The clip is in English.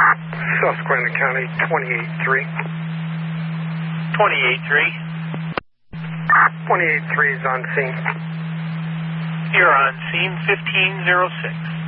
Susquehanna County, 28-3. 28-3. 28-3 is on scene. You're on scene 1506.